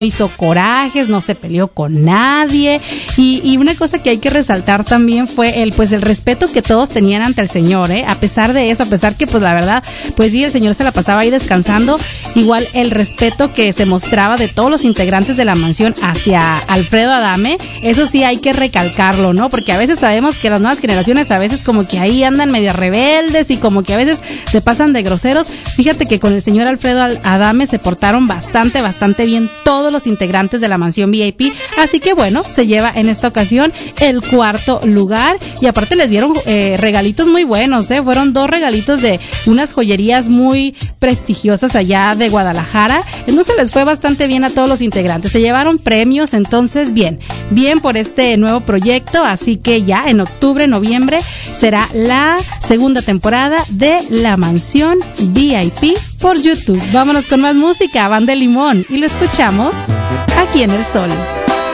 hizo corajes, no se peleó con nadie, y una cosa que hay que resaltar también fue el respeto que todos tenían ante el señor, a pesar de eso, a pesar que pues la verdad, pues sí, el señor se la pasaba ahí descansando, igual el respeto que se mostraba de todos los integrantes de la mansión hacia Alfredo Adame, eso sí hay que recalcarlo, ¿no? Porque a veces sabemos que las nuevas generaciones a veces como que ahí andan medio rebeldes y como que a veces se pasan de groseros. Fíjate que con el señor Alfredo Adame se portaron bastante bien todos los integrantes de la mansión VIP, así que bueno, se lleva en esta ocasión el 4º lugar, y aparte les dieron regalitos muy buenos, fueron 2 regalitos de unas joyerías muy prestigiosas allá de Guadalajara, entonces les fue bastante bien a todos los integrantes, se llevaron premios, entonces bien por este nuevo proyecto, así que ya en octubre, noviembre será la segunda temporada de La Mansión VIP por YouTube. Vámonos con más música, Banda de Limón, y lo escuchamos aquí en El Sol.